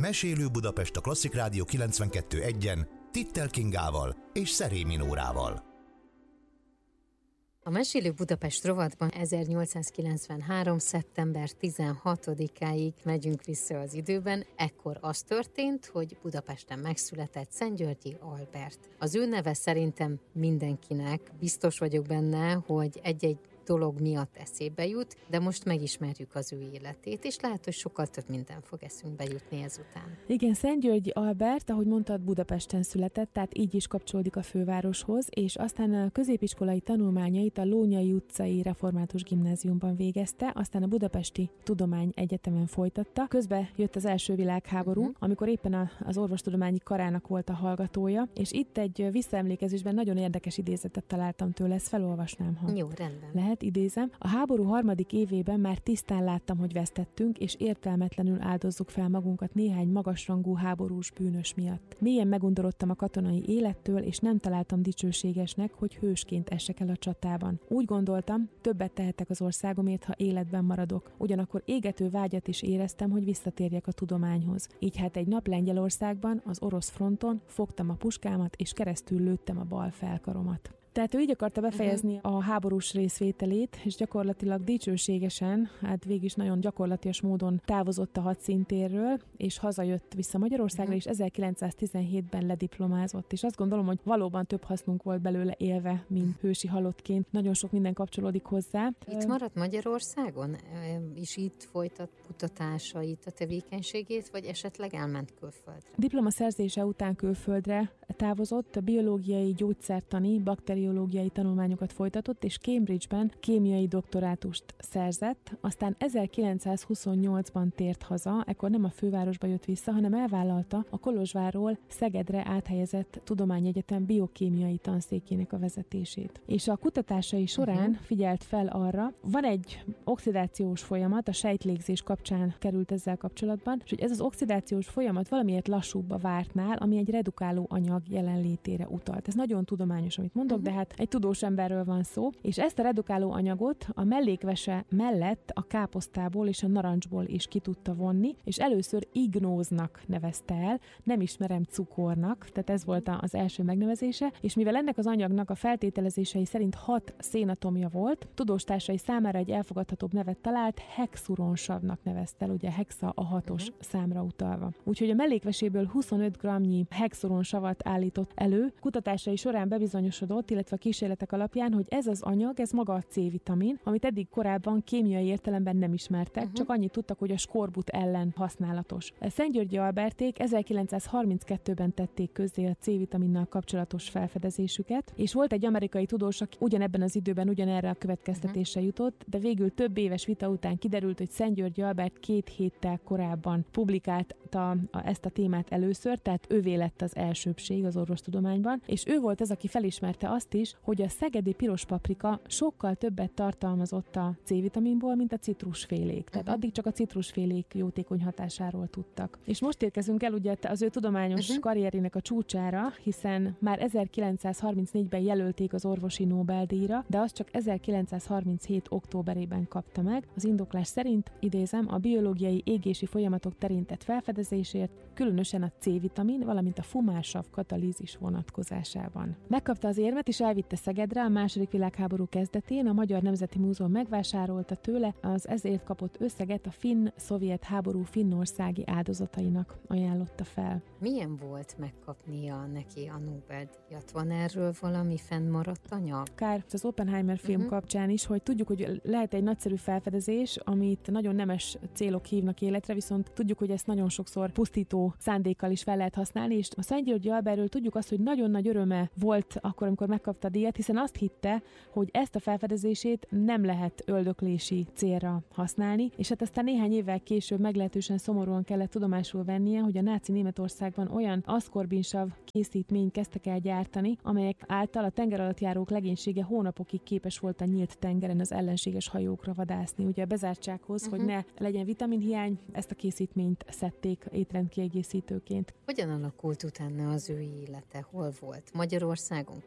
Mesélő Budapest a Klasszik Rádió 92.1-en Tittel Kingával és Szerémi Nórával. A Mesélő Budapest rovatban 1893. szeptember 16-áig megyünk vissza az időben. Ekkor az történt, hogy Budapesten megszületett Szent-Györgyi Albert. Az ő neve szerintem mindenkinek, biztos vagyok benne, hogy egy-egy dolog miatt eszébe jut, de most megismerjük az ő életét, és lehet, hogy sokkal több minden fog eszünkbe jutni ezután. Igen, Szent-Györgyi Albert, ahogy mondtad, Budapesten született, tehát így is kapcsolódik a fővároshoz, és aztán a középiskolai tanulmányait a Lónyai utcai református gimnáziumban végezte, aztán a Budapesti Tudományegyetemen folytatta. Közben jött az első világháború, amikor éppen az orvostudományi karának volt a hallgatója, és itt egy visszaemlékezésben nagyon érdekes idézetet találtam tőle, ezt felolvasnám, ha jó, rendben. lehet, idézem. A háború harmadik évében már tisztán láttam, hogy vesztettünk, és értelmetlenül áldozzuk fel magunkat néhány magasrangú háborús bűnös miatt. Mélyen megundorodtam a katonai élettől, és nem találtam dicsőségesnek, hogy hősként essek el a csatában. Úgy gondoltam, többet tehetek az országomért, ha életben maradok. Ugyanakkor égető vágyat is éreztem, hogy visszatérjek a tudományhoz. Így hát egy nap Lengyelországban, az orosz fronton fogtam a puskámat, és keresztül lőttem a bal felkaromat. Tehát ő így akarta befejezni a háborús részvételét, és gyakorlatilag dicsőségesen, hát végig is nagyon gyakorlatias módon távozott a hadszíntérről, és hazajött vissza Magyarországra, és 1917-ben lediplomázott. És azt gondolom, hogy valóban több hasznunk volt belőle élve, mint hősi halottként. Nagyon sok minden kapcsolódik hozzá. Itt maradt Magyarországon? És itt folytat kutatásait, a tevékenységét, vagy esetleg elment külföldre? Diplomaszerzése után külföldre távozott, a biológiai, gyógyszertani, bakteriológiai tanulmányokat folytatott, és Cambridge-ben kémiai doktorátust szerzett, aztán 1928-ban tért haza, ekkor nem a fővárosba jött vissza, hanem elvállalta a Kolozsvárról Szegedre áthelyezett Tudományegyetem biokémiai tanszékének a vezetését. És a kutatásai során figyelt fel arra, van egy oxidációs folyamat, a sejtlégzés kapcsán került ezzel kapcsolatban, és hogy ez az oxidációs folyamat valamiért lassúbb a vártnál, ami egy redukáló anyag jelenlétére utalt. Ez nagyon tudományos, amit mondok, de hát egy tudós emberről van szó, és ezt a redukáló anyagot a mellékvese mellett a káposztából és a narancsból is ki tudta vonni, és először ignóznak nevezte el, nem ismerem cukornak, tehát ez volt az első megnevezése, és mivel ennek az anyagnak a feltételezései szerint 6 szénatomja volt, tudóstársai számára egy elfogadhatóbb nevet talált, hexuronsavnak nevezte el, ugye hexa a 6-os számra utalva. Úgyhogy a mellékveséből 25 g hexuronsavat állított elő. Kutatásai során bebizonyosodott, illetve a kísérletek alapján, hogy ez az anyag, ez maga a C-vitamin, amit eddig korábban kémiai értelemben nem ismertek, csak annyit tudtak, hogy a skorbut ellen használatos. Szent-Györgyi Alberték 1932-ben tették közzé a C-vitaminnal kapcsolatos felfedezésüket, és volt egy amerikai tudós, aki ugyanebben az időben ugyanerre a következtetésre jutott, de végül több éves vita után kiderült, hogy Szent-Györgyi Albert 2 héttel korábban publikálta ezt a témát először, tehát ővé lett az elsőbség az orvostudományban, és ő volt az, aki felismerte azt is, hogy a szegedi piros paprika sokkal többet tartalmazott a C-vitaminból, mint a citrusfélék. Tehát addig csak a citrusfélék jótékony hatásáról tudtak. És most érkezünk el ugye az ő tudományos karrierének a csúcsára, hiszen már 1934-ben jelölték az orvosi Nobel-díjra, de azt csak 1937. októberében kapta meg. Az indoklás szerint, idézem, a biológiai égési folyamatok terén tett felfedezésért, különösen a C-vitamin, valamint a fumársav katalízis vonatkozásában. Megkapta az érmet és elvitte Szegedre a II. Világháború kezdetén, a Magyar Nemzeti Múzeum megvásárolta tőle az ezért kapott összeget a finn-szovjet háború finnországi áldozatainak ajánlotta fel. Milyen volt megkapnia neki a Nobel-díjat? Van erről valami fennmaradt anyag? Akár az Oppenheimer film kapcsán is, hogy tudjuk, hogy lehet egy nagyszerű felfedezés, amit nagyon nemes célok hívnak életre, viszont tudjuk, hogy ezt nagyon sokszor pusztító szándékkal is fel lehet használni, és a Szent-Györgyi Albertről tudjuk azt, hogy nagyon nagy öröme volt akkor, amikor megkapta a díjat, hiszen azt hitte, hogy ezt a felfedezését nem lehet öldöklési célra használni, és hát aztán néhány évvel később meglehetősen szomorúan kellett tudomásul vennie, hogy a náci Németországban olyan aszkorbinsav készítményt kezdtek el gyártani, amelyek által a tengeralattjárók legénysége hónapokig képes volt a nyílt tengeren az ellenséges hajókra vadászni. Ugye a bezártsághoz, hogy ne legyen vitaminhiány, ezt a készítményt szedték étrendkiegészítőként. Hogyan alakult utána az ő élete? Hol volt? Magyarországon, külföldön?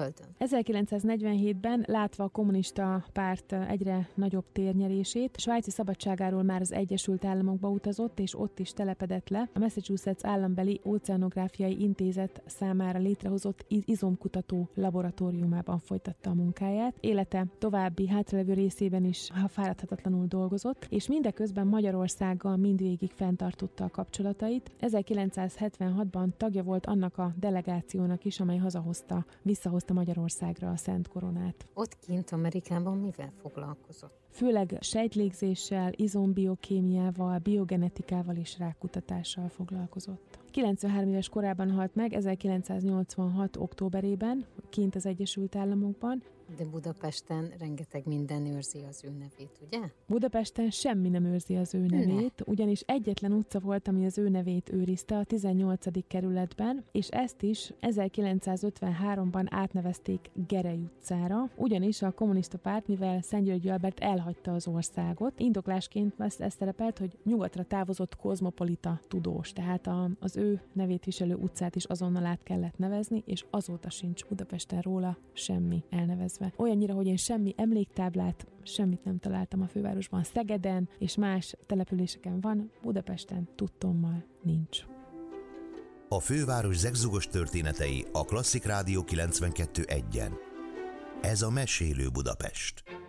Földön? 1947-ben, látva a kommunista párt egyre nagyobb térnyerését, svájci szabadságáról már az Egyesült Államokba utazott, és ott is telepedett le. A Massachusetts állambeli óceanográfiai intézet számára létrehozott izomkutató laboratóriumában folytatta a munkáját. Élete további hátralevő részében is fáradhatatlanul dolgozott, és mindeközben Magyarországgal mindvégig fenntartotta a kapcsolatait. 1976-ban tagja volt annak a delegációnak is, amely visszahozta Magyarországra a Szent Koronát. Ott kint Amerikában mivel foglalkozott? Főleg sejtlégzéssel, izombiokémiával, biogenetikával és rákkutatással foglalkozott. 93 éves korában halt meg, 1986. októberében, kint az Egyesült Államokban. De Budapesten rengeteg minden őrzi az ő nevét, ugye? Budapesten semmi nem őrzi az ő nevét, ugyanis egyetlen utca volt, ami az ő nevét őrizte, a 18. kerületben, és ezt is 1953-ban átnevezték Gerely utcára, ugyanis a kommunista párt, mivel Szent-Györgyi Albert elhagyta az országot, indoklásként ez szerepelt, hogy nyugatra távozott kozmopolita tudós, tehát az ő nevét viselő utcát is azonnal át kellett nevezni, és azóta sincs Budapesten róla semmi elnevezve. Olyannyira, hogy én semmi emléktáblát, semmit nem találtam a fővárosban. Szegeden és más településeken van, Budapesten tudtommal nincs. A főváros zegzugos történetei a Klasszik Rádió 92.1-en. Ez a Mesélő Budapest.